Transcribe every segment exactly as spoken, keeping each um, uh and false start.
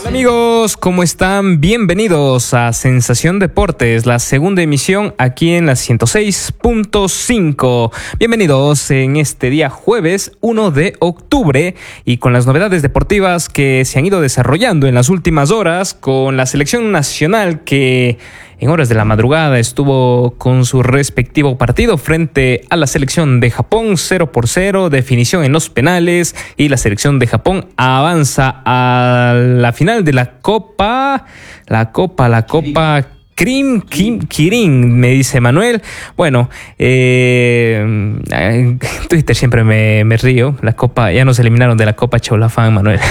Amigos, ¿cómo están? Bienvenidos a Sensación Deportes, la segunda emisión aquí en la ciento seis punto cinco. Bienvenidos en este día jueves uno de octubre y con las novedades deportivas que se han ido desarrollando en las últimas horas con la selección nacional que en horas de la madrugada estuvo con su respectivo partido frente a la selección de Japón, cero por cero, definición en los penales y la selección de Japón avanza a la final de la Copa, la Copa, la Copa Kirin, Kirin, me dice Manuel. Bueno, eh, en Twitter siempre me, me río. La Copa, ya nos eliminaron de la Copa Chaulafán, Manuel.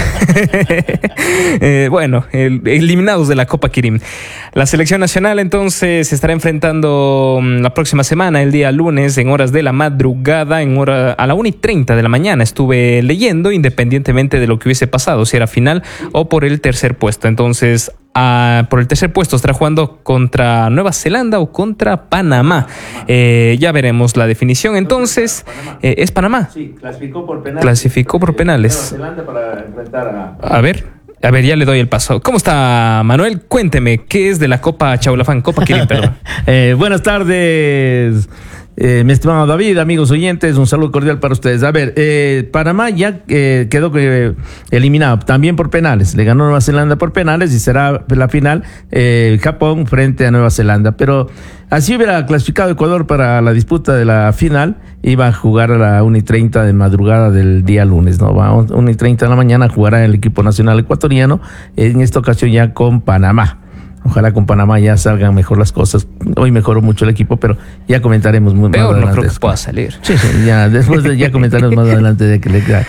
eh, bueno, el, eliminados de la Copa Kirin. La selección nacional entonces se estará enfrentando la próxima semana, el día lunes, en horas de la madrugada, en hora a la una y treinta de la mañana. Estuve leyendo, independientemente de lo que hubiese pasado, si era final o por el tercer puesto. Entonces, Uh, por el tercer puesto estará jugando contra Nueva Zelanda o contra Panamá. Eh, ya veremos la definición. Entonces, eh, ¿es Panamá? Sí, clasificó por penales. Clasificó por penales. Nueva Zelanda para enfrentar a... A ver, a ver, ya le doy el paso. ¿Cómo está, Manuel? Cuénteme, ¿qué es de la Copa Chaulafán? Copa Kirin, perdón. eh, buenas tardes. Eh, mi estimado David, amigos oyentes, un saludo cordial para ustedes. A ver, eh, Panamá ya eh, quedó eh, eliminado también por penales. Le ganó Nueva Zelanda por penales y será la final eh, Japón frente a Nueva Zelanda. Pero así hubiera clasificado Ecuador para la disputa de la final. Iba a jugar a la una y treinta de madrugada del día lunes, ¿no? Va a una y treinta de la mañana jugará el equipo nacional ecuatoriano, en esta ocasión ya con Panamá. Ojalá con Panamá ya salgan mejor las cosas. Hoy mejoró mucho el equipo, pero ya comentaremos muy Peor, más adelante. no creo que pueda salir. Sí, sí, ya, después de, ya comentaremos más adelante de que le queda.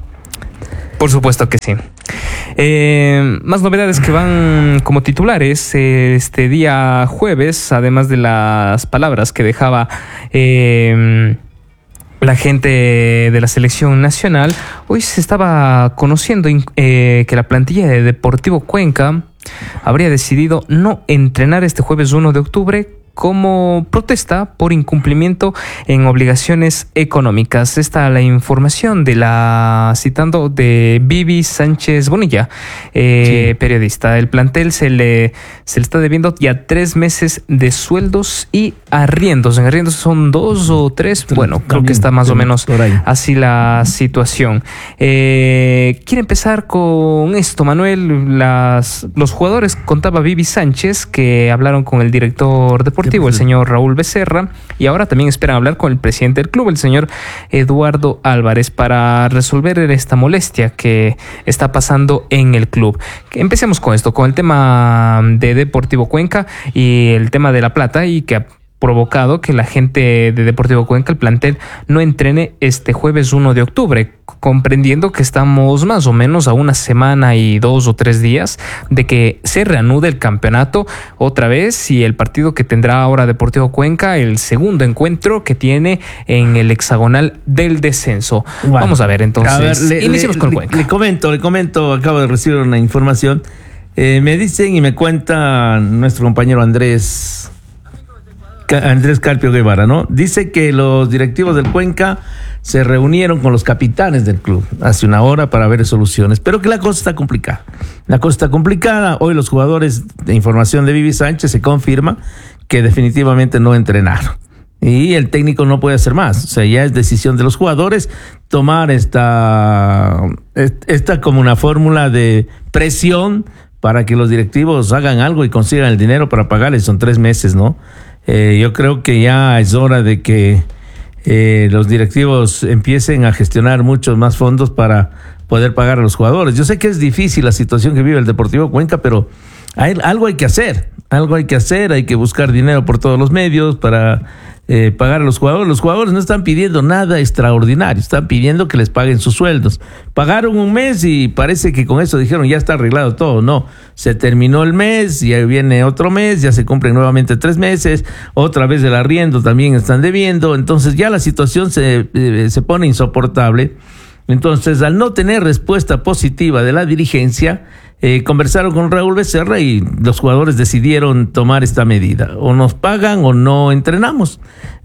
Por supuesto que sí. Eh, más novedades que van como titulares eh, este día jueves, además de las palabras que dejaba eh, la gente de la selección nacional. Hoy se estaba conociendo eh, que la plantilla de Deportivo Cuenca habría decidido no entrenar este jueves uno de octubre como protesta por incumplimiento en obligaciones económicas. Esta la información de la citando de Vivi Sánchez Bonilla, eh, sí. periodista. El plantel se le se le está debiendo ya tres meses de sueldos y arriendos. En arriendos son dos o tres. Bueno, creo También, que está más o menos así la situación. Eh, quiere empezar con esto, Manuel. Las los jugadores, contaba Vivi Sánchez, que hablaron con el director deportivo, el señor Raúl Becerra, y ahora también esperan hablar con el presidente del club, el señor Eduardo Álvarez, para resolver esta molestia que está pasando en el club. Empecemos con esto, con el tema de Deportivo Cuenca y el tema de La Plata, y que ha provocado que la gente de Deportivo Cuenca, el plantel, no entrene este jueves uno de octubre, comprendiendo que estamos más o menos a una semana y dos o tres días de que se reanude el campeonato otra vez, y el partido que tendrá ahora Deportivo Cuenca, el segundo encuentro que tiene en el hexagonal del descenso. Bueno, vamos a ver, entonces, a ver, le, iniciemos le, con le, Cuenca. Le comento, le comento, acabo de recibir una información. Eh, me dicen y me cuenta nuestro compañero Andrés Andrés Carpio Guevara, ¿no? Dice que los directivos del Cuenca se reunieron con los capitanes del club hace una hora para ver soluciones, pero que la cosa está complicada. La cosa está complicada. Hoy los jugadores, de información de Vivi Sánchez, se confirma que definitivamente no entrenaron. Y el técnico no puede hacer más. O sea, ya es decisión de los jugadores tomar esta, esta como una fórmula de presión para que los directivos hagan algo y consigan el dinero para pagarles. Son tres meses, ¿no? Eh, yo creo que ya es hora de que eh, los directivos empiecen a gestionar muchos más fondos para poder pagar a los jugadores. Yo sé que es difícil la situación que vive el Deportivo Cuenca, pero hay, algo hay que hacer, algo hay que hacer, hay que buscar dinero por todos los medios para eh, pagar a los jugadores. Los jugadores no están pidiendo nada extraordinario, están pidiendo que les paguen sus sueldos. Pagaron un mes y parece que con eso dijeron ya está arreglado todo. No, se terminó el mes y ahí viene otro mes, ya se cumplen nuevamente tres meses, otra vez el arriendo también están debiendo, entonces ya la situación se, eh, se pone insoportable. Entonces, al no tener respuesta positiva de la dirigencia, eh, conversaron con Raúl Becerra y los jugadores decidieron tomar esta medida. O nos pagan o no entrenamos.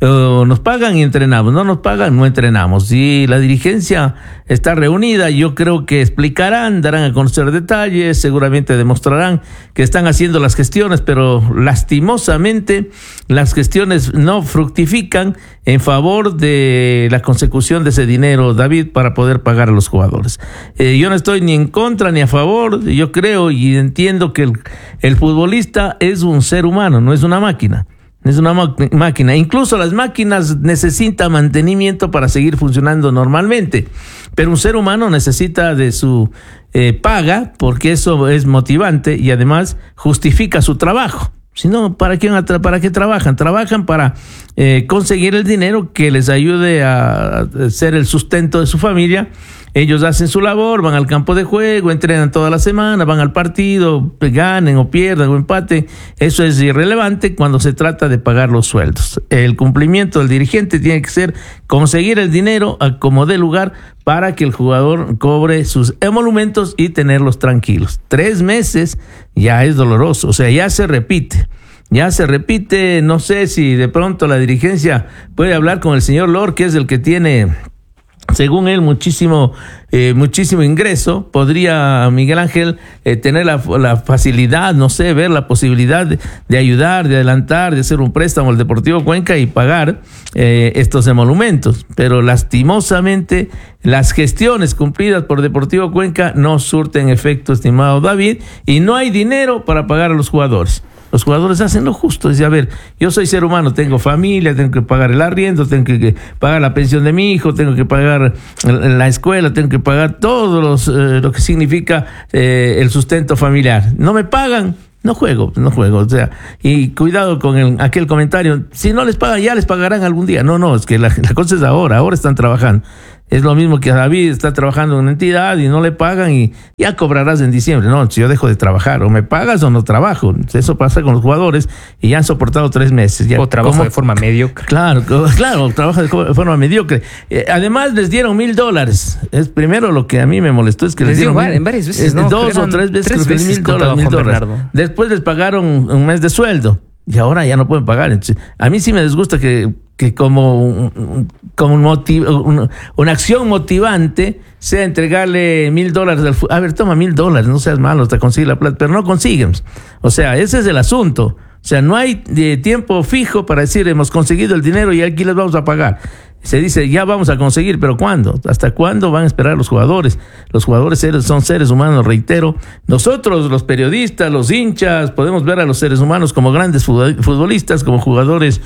O nos pagan y entrenamos. No nos pagan, no entrenamos. Y la dirigencia está reunida. Yo creo que explicarán, darán a conocer detalles, seguramente demostrarán que están haciendo las gestiones, pero lastimosamente las gestiones no fructifican en favor de la consecución de ese dinero, David, para poder pagar a los jugadores. Eh, yo no estoy ni en contra ni a favor. Yo creo y entiendo que el, el futbolista es un ser humano, no es una máquina. Es una máquina. Incluso las máquinas necesitan mantenimiento para seguir funcionando normalmente. Pero un ser humano necesita de su eh, paga, porque eso es motivante y además justifica su trabajo. Si no, ¿para qué, ¿para qué trabajan? Trabajan para eh, conseguir el dinero que les ayude a ser el sustento de su familia. Ellos hacen su labor, van al campo de juego, entrenan toda la semana, van al partido, ganen o pierdan o empaten. Eso es irrelevante cuando se trata de pagar los sueldos. El cumplimiento del dirigente tiene que ser conseguir el dinero a como dé lugar para que el jugador cobre sus emolumentos y tenerlos tranquilos. Tres meses ya es doloroso, o sea, ya se repite. Ya se repite, no sé si de pronto la dirigencia puede hablar con el señor Lor, que es el que tiene, según él, muchísimo eh, muchísimo ingreso. Podría Miguel Ángel eh, tener la, la facilidad, no sé, ver la posibilidad de, de ayudar, de adelantar, de hacer un préstamo al Deportivo Cuenca y pagar eh, estos emolumentos. Pero lastimosamente las gestiones cumplidas por Deportivo Cuenca no surten efecto, estimado David, y no hay dinero para pagar a los jugadores. Los jugadores hacen lo justo, dice, a ver, yo soy ser humano, tengo familia, tengo que pagar el arriendo, tengo que pagar la pensión de mi hijo, tengo que pagar la escuela, tengo que pagar todo los, eh, lo que significa eh, el sustento familiar. No me pagan, no juego, no juego, o sea, y cuidado con el, aquel comentario, si no les pagan, ya les pagarán algún día. No, no, es que la, la cosa es ahora, ahora están trabajando. Es lo mismo que David está trabajando en una entidad y no le pagan y ya cobrarás en diciembre. No, si yo dejo de trabajar, o me pagas o no trabajo. Eso pasa con los jugadores y ya han soportado tres meses. Ya, o trabajo de forma mediocre. Claro, claro, trabaja de forma mediocre. Eh, además les dieron mil dólares. Es primero lo que a mí me molestó, es que les, les dieron mil, en varias veces, eh, ¿no? dos o tres veces, tres veces mil dólares, mil dólares. Después les pagaron un mes de sueldo. Y ahora ya no pueden pagar. Entonces, a mí sí me disgusta que, que como, como un motiv, un, una acción motivante sea entregarle mil dólares al fútbol. A ver, toma mil dólares, no seas malo hasta conseguir la plata, pero no consiguen. O sea, ese es el asunto. O sea, no hay de tiempo fijo para decir hemos conseguido el dinero y aquí les vamos a pagar. Se dice, ya vamos a conseguir, pero ¿cuándo? ¿Hasta cuándo van a esperar los jugadores? Los jugadores son seres humanos, reitero. Nosotros, los periodistas, los hinchas, podemos ver a los seres humanos como grandes futbolistas, como jugadores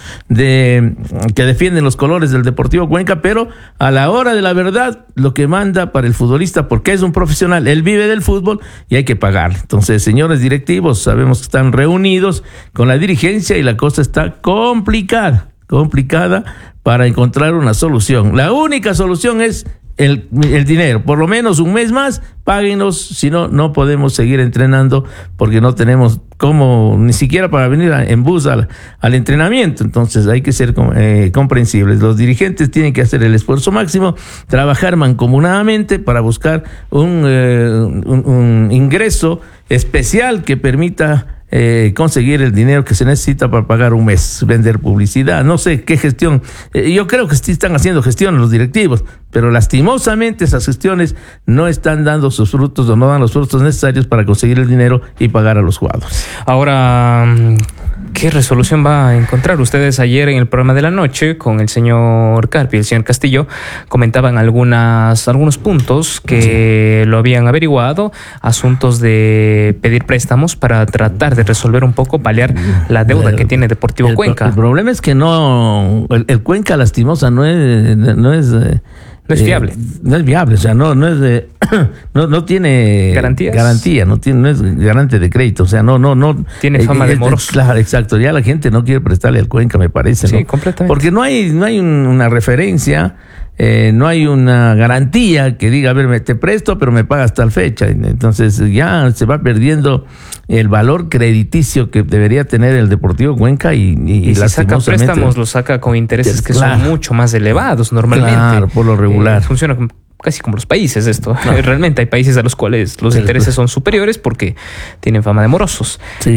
de que defienden los colores del Deportivo Cuenca, pero a la hora de la verdad, lo que manda para el futbolista, porque es un profesional, él vive del fútbol y hay que pagar. Entonces, señores directivos, sabemos que están reunidos con la dirigencia y la cosa está complicada, complicada, para encontrar una solución. La única solución es el, el dinero. Por lo menos un mes más, páguenos, si no, no podemos seguir entrenando porque no tenemos cómo, ni siquiera para venir a, en bus al, al entrenamiento. Entonces hay que ser eh, comprensibles. Los dirigentes tienen que hacer el esfuerzo máximo, trabajar mancomunadamente para buscar un, eh, un, un ingreso especial que permita Eh, conseguir el dinero que se necesita para pagar un mes, vender publicidad, no sé qué gestión. Eh, yo creo que sí están haciendo gestiones los directivos, pero lastimosamente esas gestiones no están dando sus frutos o no dan los frutos necesarios para conseguir el dinero y pagar a los jugadores. Ahora, ¿qué resolución va a encontrar? Ustedes ayer en el programa de la noche con el señor Carpi y el señor Castillo comentaban algunas, algunos puntos que sí lo habían averiguado, asuntos de pedir préstamos para tratar de resolver un poco, paliar la deuda el, que tiene Deportivo el, Cuenca. El problema es que no, el, el Cuenca lastimosa no es, no es, no es eh, viable, no es viable, o sea, no, no es, eh, no, no tiene garantías, garantía, no tiene, no es garante de crédito, o sea, no, no, no tiene fama eh, de moroso. Claro, exacto, ya la gente no quiere prestarle al Cuenca, me parece, sí, ¿no? completamente, porque no hay, no hay un, una referencia. Eh, no hay una garantía que diga, a ver, me te presto, pero me pagas tal fecha. Entonces ya se va perdiendo el valor crediticio que debería tener el Deportivo Cuenca y, y, y, y si saca préstamos, lo saca con intereses que claro, son mucho más elevados normalmente. Claro, por lo regular. Eh, funciona casi como los países esto. No. Realmente hay países a los cuales los intereses son superiores porque tienen fama de morosos. Sí.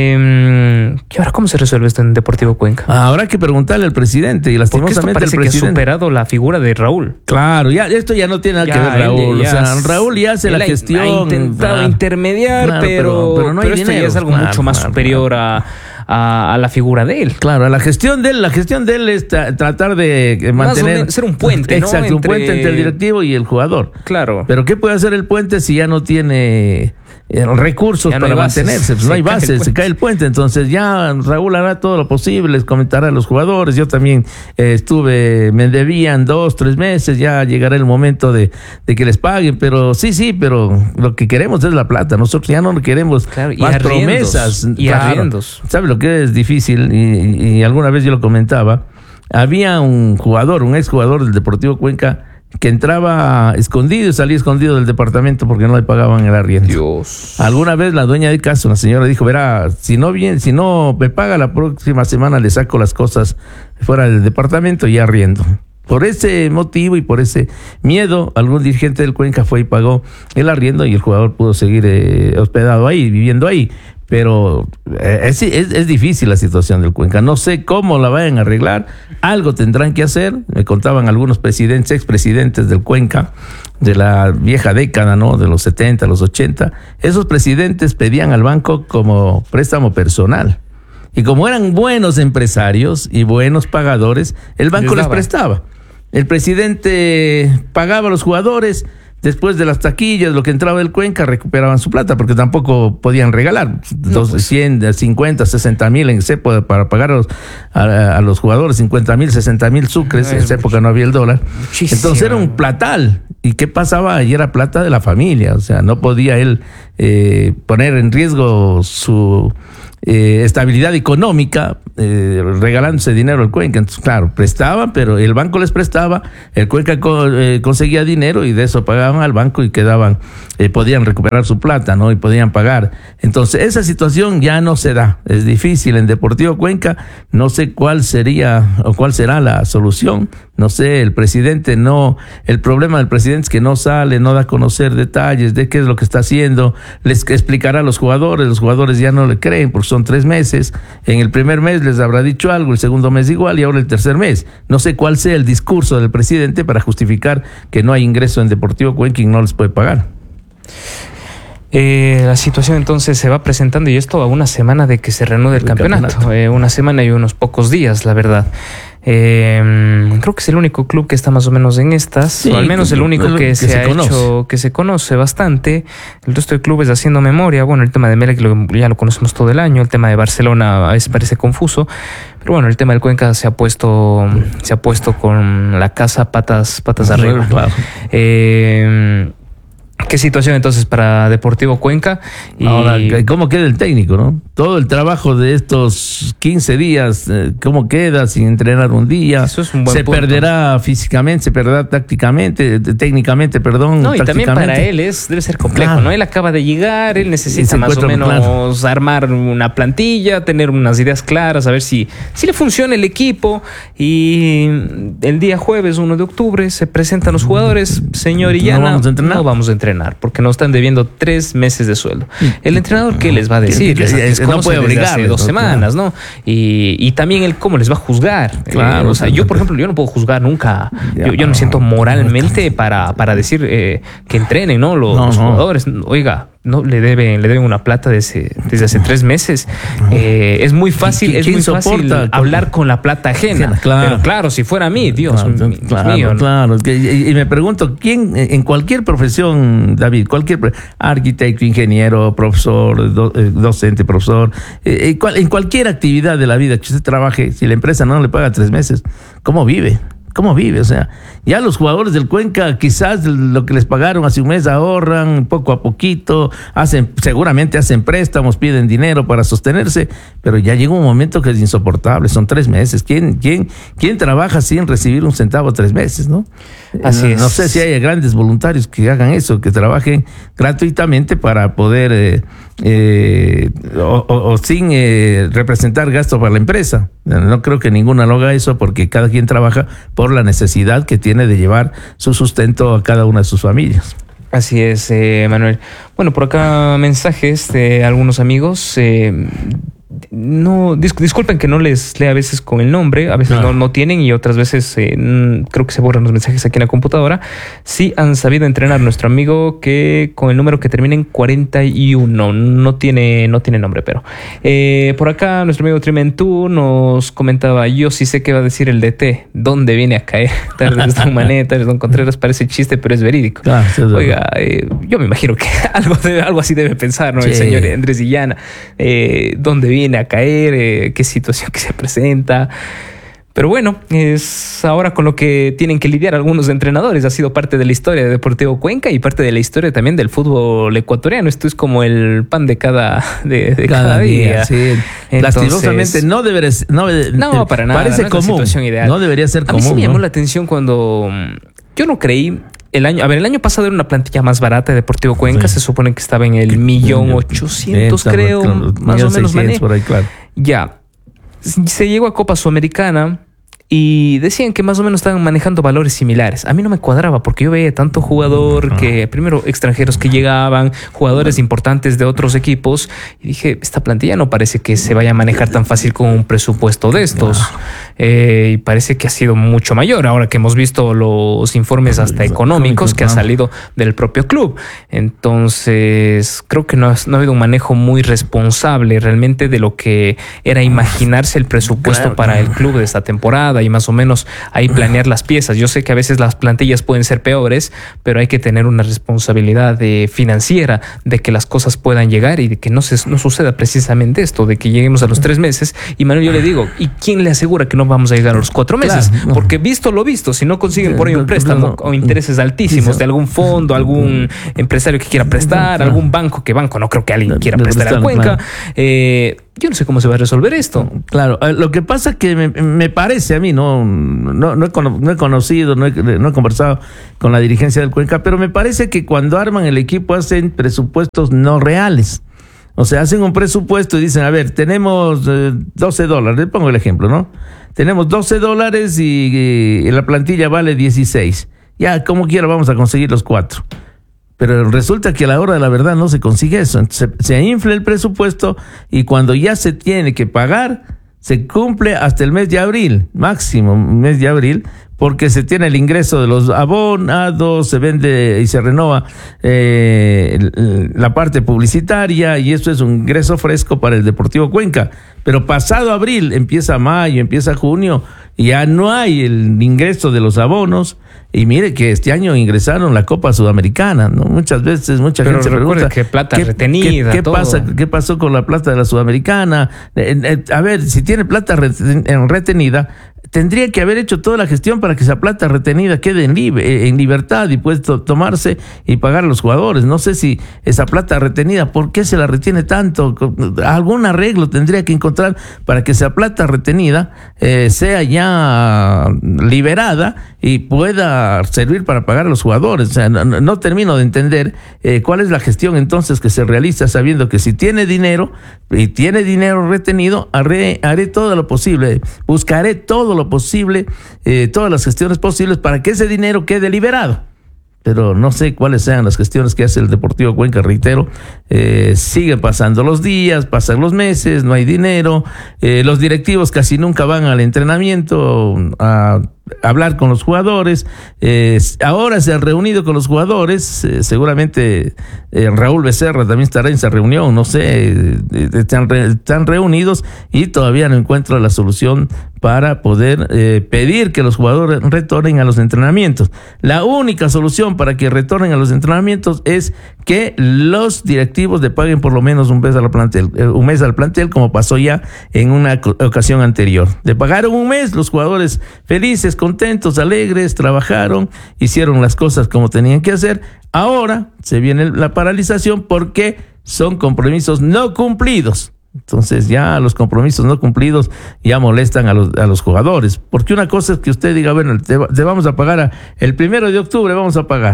Eh, ¿Y ahora cómo se resuelve esto en Deportivo Cuenca? Ah, habrá que preguntarle al presidente y lastimosamente porque esto parece el presidente que ha superado la figura de Raúl. Claro, ya esto ya no tiene nada ya, que ver Raúl. Ya, o sea, Raúl ya hace la ha, gestión. Ha intentado ah, intermediar, claro, pero, pero, pero, no hay pero esto dinero. Ya es algo claro, mucho más claro, superior claro. a... A, a la figura de él. Claro, a la gestión de él. La gestión de él es tra tratar de mantener... ser un puente, ¿no? Exacto, entre... un puente entre el directivo y el jugador. Claro. Pero ¿qué puede hacer el puente si ya no tiene recursos no para mantenerse? Pues no hay bases, se cae el puente. Entonces ya Raúl hará todo lo posible, les comentará a los jugadores. Yo también eh, estuve, me debían dos, tres meses, ya llegará el momento de, de que les paguen. Pero sí, sí, pero lo que queremos es la plata. Nosotros ya no queremos claro, más arriendos, promesas. Y claro. arriendos. ¿Sabe lo que es difícil? Y, y alguna vez yo lo comentaba. Había un jugador, un exjugador del Deportivo Cuenca, que entraba escondido y salía escondido del departamento porque no le pagaban el arriendo. Dios. Alguna vez la dueña de casa, una señora, dijo, verá, si no bien, si no me paga la próxima semana, le saco las cosas fuera del departamento y arriendo. Por ese motivo y por ese miedo, algún dirigente del Cuenca fue y pagó el arriendo y el jugador pudo seguir eh, hospedado ahí, viviendo ahí. Pero es, es, es difícil la situación del Cuenca. No sé cómo la vayan a arreglar. Algo tendrán que hacer. Me contaban algunos presidentes, expresidentes del Cuenca, de la vieja década, ¿no? De los setenta, los ochenta. Esos presidentes pedían al banco como préstamo personal. Y como eran buenos empresarios y buenos pagadores, el banco les, les prestaba. El presidente pagaba a los jugadores. Después de las taquillas, lo que entraba del Cuenca, recuperaban su plata, porque tampoco podían regalar dos, pues. cien, cincuenta, sesenta mil en esa época para pagar a los, a, a los jugadores, cincuenta mil, sesenta mil sucres. En esa época no había el dólar. Muchísimo. Entonces era un platal. ¿Y qué pasaba? Y era plata de la familia. O sea, no podía él eh, poner en riesgo su eh, estabilidad económica eh, regalándose dinero al Cuenca. Entonces, claro, prestaban, pero el banco les prestaba, el Cuenca co eh, conseguía dinero y de eso pagaban al banco y quedaban, eh, podían recuperar su plata, ¿no? Y podían pagar. Entonces, esa situación ya no se da. Es difícil en Deportivo Cuenca. No sé cuál sería o cuál será la solución. No sé, el presidente no, el problema del presidente es que no sale, no da a conocer detalles de qué es lo que está haciendo, les explicará a los jugadores, los jugadores ya no le creen porque son tres meses, en el primer mes les habrá dicho algo, el segundo mes igual y ahora el tercer mes. No sé cuál sea el discurso del presidente para justificar que no hay ingreso en Deportivo Cuenca y no les puede pagar. Eh, la situación entonces se va presentando y esto a una semana de que se reanude el, el campeonato, campeonato. Eh, una semana y unos pocos días, la verdad. Eh, creo que es el único club que está más o menos en estas, sí, o al menos el único que, que se, se ha conoce. hecho, que se conoce bastante. El resto de clubes haciendo memoria. Bueno, el tema de Melec ya lo conocemos todo el año, el tema de Barcelona a veces parece confuso, pero bueno, el tema del Cuenca se ha puesto, se ha puesto con la casa patas, patas no, arriba. Claro. Eh, ¿Qué situación entonces para Deportivo Cuenca? Y ahora, ¿cómo queda el técnico, no? Todo el trabajo de estos quince días, ¿cómo queda sin entrenar un día? Eso es un buen se punto. Perderá físicamente, se perderá tácticamente, técnicamente, perdón. No, y también para él es, debe ser complejo, claro. ¿no? Él acaba de llegar, él necesita más o menos claro. armar una plantilla, tener unas ideas claras, a ver si, si le funciona el equipo. Y el día jueves, uno de octubre, se presentan los jugadores. Señor Illana, no vamos a entrenar. No vamos a entrenar. Porque nos están debiendo tres meses de sueldo. El entrenador, ¿qué les va a decir? Les, les no puede obligar dos ¿no? semanas, ¿no? Y, y también él, ¿cómo les va a juzgar? Claro, eh, o sea, yo, por ejemplo, yo no puedo juzgar nunca. Ya, yo, yo no me siento moralmente para, para decir eh, que entrenen, ¿no? Los, no, los jugadores. No. Oiga, no le deben, le deben una plata desde, desde hace tres meses. Eh, es muy fácil, es muy fácil hablar con la plata ajena. Claro. Pero claro, si fuera a mí, Dios, claro, Dios claro, mío. ¿no? Claro. Y, y me pregunto, ¿quién en cualquier profesión, David, cualquier arquitecto, ingeniero, profesor, do, eh, docente, profesor, eh, en cualquier actividad de la vida que usted trabaje, si la empresa no le paga tres meses, ¿cómo vive? ¿Cómo vive? O sea, ya los jugadores del Cuenca quizás lo que les pagaron hace un mes ahorran poco a poquito, hacen, seguramente hacen préstamos, piden dinero para sostenerse, pero ya llega un momento que es insoportable, son tres meses. ¿Quién, quién, quién trabaja sin recibir un centavo tres meses, no? Así es. No sé si hay grandes voluntarios que hagan eso, que trabajen gratuitamente para poder eh, eh, o, o, o sin eh, representar gasto para la empresa. No creo que ninguna lo haga eso, porque cada quien trabaja por la necesidad que tiene de llevar su sustento a cada una de sus familias. Así es, eh, Manuel. Bueno, por acá mensajes de algunos amigos. Eh, no dis disculpen que no les lea a veces con el nombre, a veces no, no tienen, y otras veces eh, creo que se borran los mensajes aquí en la computadora. Sí han sabido entrenar nuestro amigo que con el número que termina en cuarenta y uno, no tiene, no tiene nombre, pero eh, por acá nuestro amigo Trimentú nos comentaba: yo sí sé qué va a decir el D T, ¿dónde viene a caer? Tardes Don Manet, tardes Don Contreras, parece chiste, pero es verídico. Claro, sí, oiga, eh, yo me imagino que algo, debe, algo así debe pensar, ¿no? Sí. El señor Andrés Illana, eh, ¿dónde viene a caer? Eh, ¿Qué situación que se presenta? Pero bueno, es ahora con lo que tienen que lidiar algunos entrenadores. Ha sido parte de la historia de Deportivo Cuenca y parte de la historia también del fútbol ecuatoriano. Esto es como el pan de cada, de, de cada, cada día. día. Sí. Entonces, lastimosamente no debería no, no, para nada. Parece no común. Ideal. No debería ser común. A mí sí me llamó ¿no? la atención cuando yo no creí. El año, a ver, el año pasado era una plantilla más barata de Deportivo Cuenca, sí. Se supone que estaba en el millón ochocientos, creo, claro, más o menos, mané. Por ahí, claro. Ya, se llegó a Copa Sudamericana y decían que más o menos estaban manejando valores similares. A mí no me cuadraba, porque yo veía tanto jugador que, primero, extranjeros que llegaban, jugadores importantes de otros equipos, y dije, esta plantilla no parece que se vaya a manejar tan fácil con un presupuesto de estos. Eh, y parece que ha sido mucho mayor, ahora que hemos visto los informes hasta económicos que ha salido del propio club. Entonces, creo que no ha, no ha habido un manejo muy responsable realmente de lo que era imaginarse el presupuesto para el club de esta temporada, y más o menos ahí planear las piezas. Yo sé que a veces las plantillas pueden ser peores, pero hay que tener una responsabilidad de, financiera de que las cosas puedan llegar y de que no, se, no suceda precisamente esto, de que lleguemos a los tres meses. Y Manuel, yo le digo, ¿y quién le asegura que no vamos a llegar a los cuatro meses? Claro, no. Porque visto lo visto, si no consiguen por ahí un préstamo no, no, o intereses altísimos de algún fondo, algún empresario que quiera prestar, no, algún banco, que banco no creo que alguien quiera prestar a Cuenca, claro. eh, yo no sé cómo se va a resolver esto. Claro, lo que pasa es que me, me parece a mí, no, no, no, he, no he conocido, no he, no he conversado con la dirigencia del Cuenca, pero me parece que cuando arman el equipo hacen presupuestos no reales. O sea, hacen un presupuesto y dicen, a ver, tenemos eh, doce dólares, le pongo el ejemplo, ¿no? Tenemos doce dólares y, y la plantilla vale dieciséis. Ya, como quiera, vamos a conseguir los cuatro. Pero resulta que a la hora de la verdad no se consigue eso. Entonces, se, se infla el presupuesto y cuando ya se tiene que pagar, se cumple hasta el mes de abril, máximo mes de abril, porque se tiene el ingreso de los abonados, se vende y se renova eh, la parte publicitaria, y eso es un ingreso fresco para el Deportivo Cuenca. Pero pasado abril, empieza mayo, empieza junio, y ya no hay el ingreso de los abonos. Y mire que este año ingresaron la Copa Sudamericana, ¿no? Muchas veces, mucha Pero gente se pregunta que plata ¿qué, retenida, ¿qué, qué pasa, ¿qué pasó con la plata de la Sudamericana? Eh, eh, a ver, si tiene plata reten, retenida, tendría que haber hecho toda la gestión para que esa plata retenida quede en, libre, en libertad y pueda tomarse y pagar a los jugadores. No sé si esa plata retenida, ¿por qué se la retiene tanto? Algún arreglo tendría que encontrar para que esa plata retenida eh, sea ya liberada y pueda servir para pagar a los jugadores. O sea, no, no termino de entender eh, cuál es la gestión entonces que se realiza, sabiendo que si tiene dinero y tiene dinero retenido, haré, haré todo lo posible, buscaré todo lo posible, eh, todas las gestiones posibles para que ese dinero quede liberado. Pero no sé cuáles sean las gestiones que hace el Deportivo Cuenca, reitero, eh, siguen pasando los días, pasan los meses, no hay dinero, eh, los directivos casi nunca van al entrenamiento a hablar con los jugadores. Eh, ahora se han reunido con los jugadores, eh, seguramente eh, Raúl Becerra también estará en esa reunión, no sé, eh, están, re, están reunidos y todavía no encuentro la solución para poder eh, pedir que los jugadores retornen a los entrenamientos. La única solución para que retornen a los entrenamientos es que los directivos le paguen por lo menos un mes al plantel, eh, un mes al plantel, como pasó ya en una ocasión anterior. Le pagaron un mes, los jugadores felices, contentos, alegres, trabajaron, hicieron las cosas como tenían que hacer. Ahora se viene la paralización porque son compromisos no cumplidos. Entonces ya los compromisos no cumplidos ya molestan a los, a los jugadores. Porque una cosa es que usted diga, bueno, te, te vamos a pagar a, el primero de octubre vamos a pagar.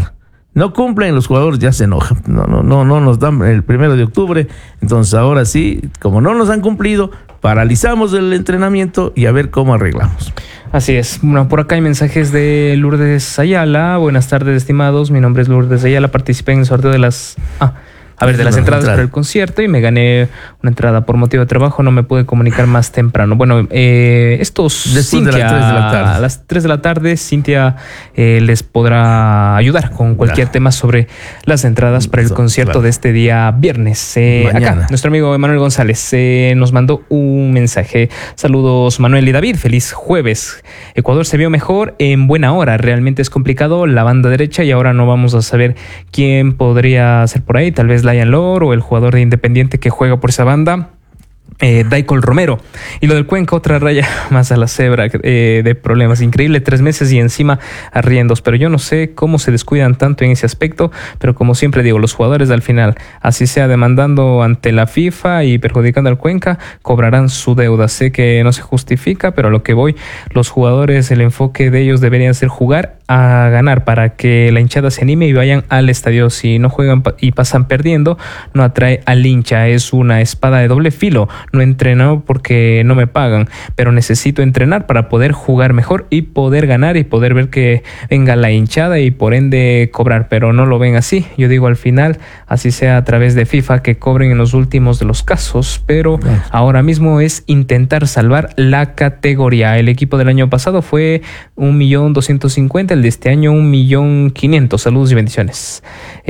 no cumplen, los jugadores ya se enojan. No, no, no, no nos dan el primero de octubre. Entonces ahora sí, como no nos han cumplido, paralizamos el entrenamiento y a ver cómo arreglamos. Así es. Bueno, por acá hay mensajes de Lourdes Ayala. Buenas tardes, estimados. Mi nombre es Lourdes Ayala. Participé en el sorteo de las... Ah, a ver, de las entradas para el concierto y me gané una entrada por motivo de trabajo. No me pude comunicar más temprano. Bueno, eh, estos... Después Cintia, de las tres de la tarde. A las tres de la tarde, Cintia eh, les podrá ayudar con cualquier claro. tema sobre las entradas para el Eso, concierto claro. de este día viernes. Eh, acá, nuestro amigo Emanuel González eh, nos mandó un mensaje. Saludos, Manuel y David. Feliz jueves. Ecuador se vio mejor en buena hora. Realmente es complicado la banda derecha y ahora no vamos a saber quién podría ser por ahí. Tal vez la Lion Lor o el jugador de Independiente que juega por esa banda, eh, Daikol Romero. Y lo del Cuenca, otra raya más a la cebra eh, de problemas. Increíble, tres meses y encima arriendos. Pero yo no sé cómo se descuidan tanto en ese aspecto, pero como siempre digo, los jugadores al final, así sea demandando ante la FIFA y perjudicando al Cuenca, cobrarán su deuda. Sé que no se justifica, pero a lo que voy, los jugadores, el enfoque de ellos deberían ser jugar a ganar para que la hinchada se anime y vayan al estadio. Si no juegan y pasan perdiendo, no atrae al hincha. Es una espada de doble filo. No entreno porque no me pagan, pero necesito entrenar para poder jugar mejor y poder ganar y poder ver que venga la hinchada y por ende cobrar, pero no lo ven así. Yo digo al final, así sea a través de FIFA, que cobren en los últimos de los casos, pero bueno, ahora mismo es intentar salvar la categoría. El equipo del año pasado fue un millón doscientos cincuenta, el de este año un millón quinientos. Saludos y bendiciones.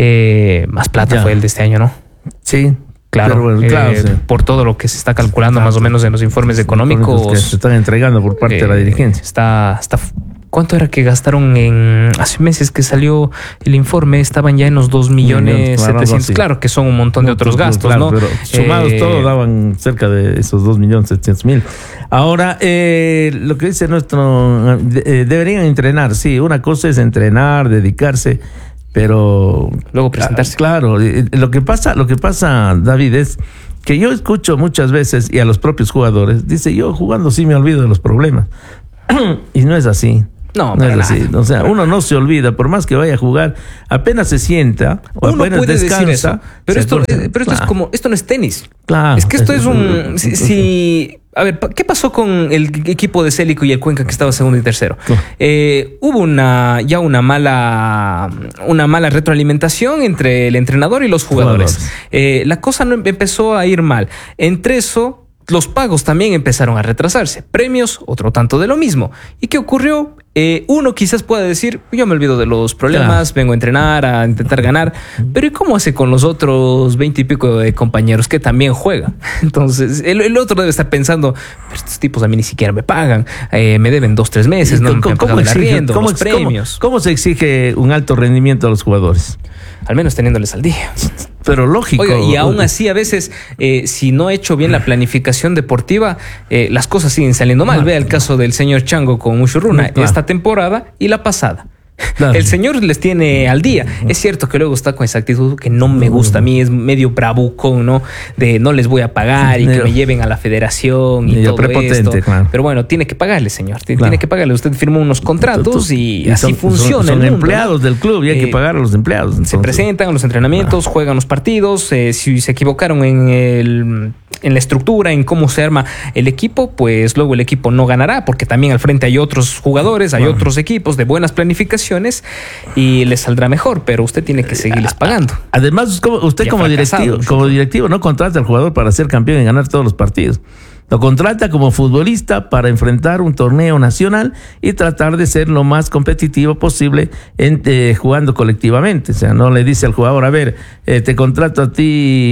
Eh, más plata ya fue el de este año, ¿no? Sí. Claro, bueno, eh, claro sí. por todo lo que se está calculando claro, más o menos en los informes sí, económicos que se están entregando por parte eh, de la dirigencia. Está, está, ¿cuánto era que gastaron en hace meses que salió el informe? Estaban ya en los dos millones setecientos. Claro que son un montón de otros gastos, claro, ¿no? Pero sumados eh, todos daban cerca de esos dos millones setecientos mil. Ahora, eh, lo que dice nuestro, eh, deberían entrenar, sí. Una cosa es entrenar, dedicarse, pero luego presentarse. Claro, lo que pasa, lo que pasa, David, es que yo escucho muchas veces y a los propios jugadores, dice, yo jugando sí me olvido de los problemas. Y no es así. No, no es nada. así. O sea, uno no se olvida, por más que vaya a jugar, apenas se sienta o uno apenas puede descansa. Decir eso, pero esto, eh, pero esto claro. es como, esto no es tenis. Claro. Es que esto es, es un, si, si a ver, ¿qué pasó con el equipo de Célico y el Cuenca que estaba segundo y tercero? Claro. Eh, hubo una ya una mala una mala retroalimentación entre el entrenador y los jugadores. Claro. Eh, la cosa no empezó a ir mal. Entre eso, los pagos también empezaron a retrasarse. Premios, otro tanto de lo mismo. ¿Y qué ocurrió? Eh, uno quizás pueda decir, yo me olvido de los problemas, claro. vengo a entrenar, a intentar ganar. Pero ¿y cómo hace con los otros veinte y pico de compañeros que también juegan? Entonces, el, el otro debe estar pensando, pero estos tipos a mí ni siquiera me pagan, eh, me deben dos, tres meses, no me pagan el arriendo, ¿cómo, los premios. ¿cómo, ¿Cómo se exige un alto rendimiento a los jugadores? Al menos teniéndoles al día. Pero lógico. Oiga, y aún así, a veces, eh, si no he hecho bien la planificación deportiva, eh, las cosas siguen saliendo mal. No, Vea el no. caso del señor Chango con Mushurruna, no, claro. esta temporada y la pasada. Claro. El señor les tiene al día. Es cierto que luego está con esa actitud que no me gusta a mí, es medio bravucón, ¿no? De no les voy a pagar y que me lleven a la federación y todo esto. Claro. Pero bueno, tiene que pagarle, señor. Tiene claro. que pagarle. Usted firmó unos contratos y, y así son, funciona. Son, son el mundo, empleados, ¿no? del club y hay eh, que pagar a los empleados. Entonces. Se presentan a los entrenamientos, ah. juegan los partidos. Eh, si se equivocaron en el... en la estructura, en cómo se arma el equipo, pues luego el equipo no ganará, porque también al frente hay otros jugadores, hay bueno. otros equipos de buenas planificaciones y les saldrá mejor, pero usted tiene que seguirles pagando. Además, usted como directivo, como directivo no contrata al jugador para ser campeón y ganar todos los partidos. Lo contrata como futbolista para enfrentar un torneo nacional y tratar de ser lo más competitivo posible en, eh, jugando colectivamente. O sea, no le dice al jugador, a ver, eh, te contrato a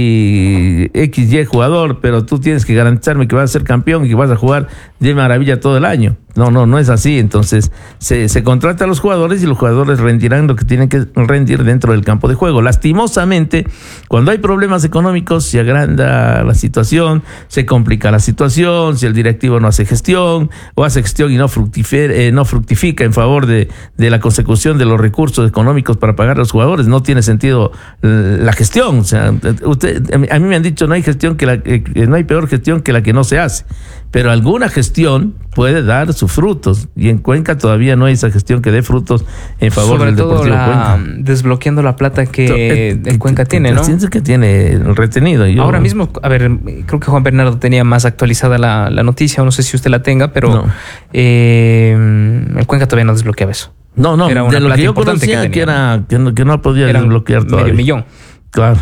ti equis ye jugador, pero tú tienes que garantizarme que vas a ser campeón y que vas a jugar de maravilla todo el año. No, no, no es así. Entonces, se, se contrata a los jugadores y los jugadores rendirán lo que tienen que rendir dentro del campo de juego. Lastimosamente, cuando hay problemas económicos, se agranda la situación, se complica la situación, si el directivo no hace gestión, o hace gestión y no fructifica, eh, no fructifica en favor de, de la consecución de los recursos económicos para pagar a los jugadores, no tiene sentido la gestión. O sea, usted, a mí me han dicho, no hay gestión que la, eh, no hay peor gestión que la que no se hace. pero alguna gestión puede dar sus frutos, y en Cuenca todavía no hay esa gestión que dé frutos en favor Sobre del todo Deportivo la, Cuenca. desbloqueando la plata que Eh, el Cuenca eh, tiene, ¿no? Siento que tiene retenido. Yo, Ahora mismo, a ver, creo que Juan Bernardo tenía más actualizada la, la noticia, no sé si usted la tenga, pero No. eh, el Cuenca todavía no desbloqueaba eso. No, no, Era una de lo plata que yo importante que conocía que, tenía. era que no, que no podía Era desbloquear medio todavía. millón. Claro.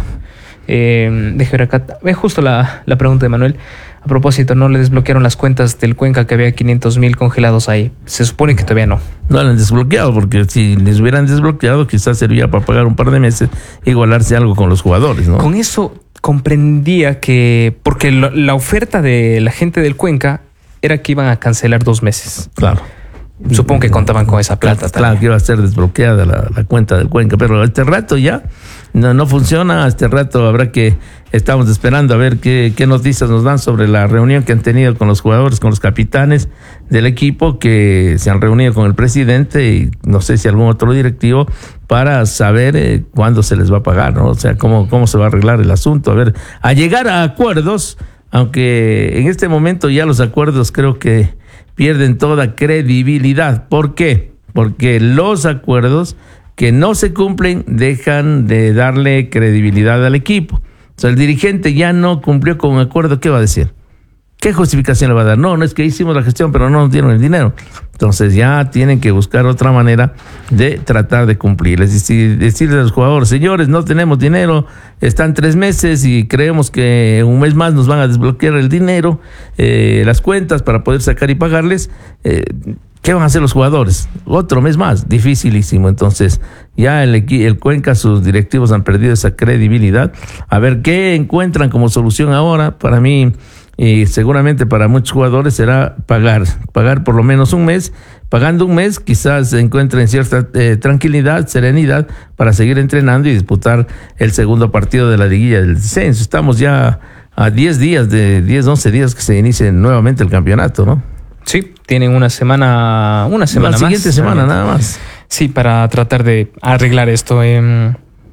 Eh, deje ver acá. Ve justo la, la pregunta de Manuel. A propósito, no le desbloquearon las cuentas del Cuenca, que había quinientos mil congelados ahí. Se supone que todavía no. No lo han desbloqueado, porque si les hubieran desbloqueado, quizás servía para pagar un par de meses, igualarse algo con los jugadores, ¿no? Con eso comprendía que, porque lo, la oferta de la gente del Cuenca era que iban a cancelar dos meses. Claro. Supongo que contaban con esa plata. Claro, claro que iba a ser desbloqueada la, la cuenta del Cuenca, pero este rato ya no, no funciona. Este rato habrá que, estamos esperando a ver qué, qué noticias nos dan sobre la reunión que han tenido con los jugadores, con los capitanes del equipo, que se han reunido con el presidente y no sé si algún otro directivo, para saber eh, cuándo se les va a pagar, ¿no? O sea, cómo, cómo se va a arreglar el asunto, a ver, a llegar a acuerdos, aunque en este momento ya los acuerdos creo que pierden toda credibilidad. ¿Por qué? Porque los acuerdos que no se cumplen dejan de darle credibilidad al equipo. O sea, el dirigente ya no cumplió con un acuerdo, ¿qué va a decir? ¿Qué justificación le va a dar? No, no es que hicimos la gestión, pero no nos dieron el dinero. Entonces ya tienen que buscar otra manera de tratar de cumplir. Es decir, decirle a los jugadores, señores, no tenemos dinero, están tres meses y creemos que un mes más nos van a desbloquear el dinero, eh, las cuentas para poder sacar y pagarles. Eh, ¿Qué van a hacer los jugadores? Otro mes más, dificilísimo. Entonces ya el, el Cuenca, sus directivos han perdido esa credibilidad. A ver qué encuentran como solución ahora. Para mí, y seguramente para muchos jugadores, será pagar, pagar por lo menos un mes. Pagando un mes quizás se encuentren cierta eh, tranquilidad, serenidad para seguir entrenando y disputar el segundo partido de la liguilla del descenso. Estamos ya a diez días, de diez, once días que se inicie nuevamente el campeonato, ¿no? Sí, tienen una semana, una semana la más. siguiente semana nada más. Sí, para tratar de arreglar esto. Eh,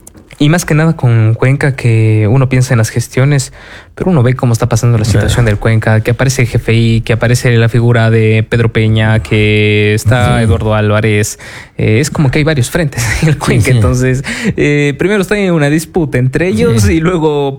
y más que nada con Cuenca, que uno piensa en las gestiones, pero uno ve cómo está pasando la situación del Cuenca, que aparece el G F I, que aparece la figura de Pedro Peña, que está sí. Eduardo Álvarez. Eh, es como que hay varios frentes en el Cuenca. Sí, sí. Entonces, eh, primero está en una disputa entre ellos sí. y luego